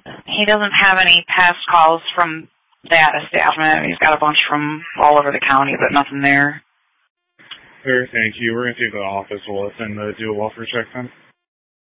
He doesn't have any past calls from that establishment. He's got a bunch from all over the county, but nothing there. Sure, thank you. We're going to see if the office will listen to do a welfare check then.